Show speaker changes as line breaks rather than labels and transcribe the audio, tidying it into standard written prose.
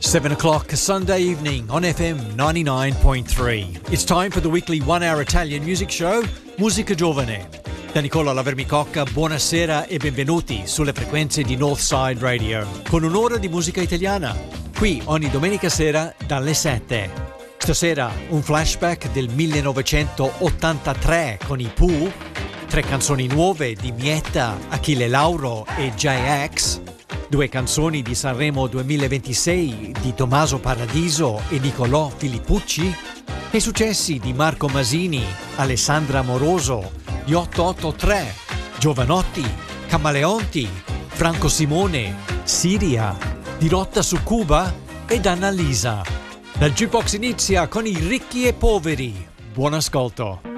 7 o'clock Sunday evening on FM 99.3. It's time for the weekly one-hour Italian music show, Musica Giovane. Da Nicola Lavermicocca, buonasera e benvenuti sulle frequenze di Northside Radio, con un'ora di musica italiana, qui ogni domenica sera dalle 7. Stasera un flashback del 1983 con i Pooh, 3 canzoni nuove di Mietta, Achille Lauro e J-Ax, 2 canzoni di Sanremo 2026 di Tommaso Paradiso e Nicolò Filippucci e successi di Marco Masini, Alessandra Amoroso, gli 883, Giovanotti, Camaleonti, Franco Simone, Siria, Dirotta su Cuba ed Annalisa. La Jukebox inizia con i ricchi e poveri. Buon ascolto.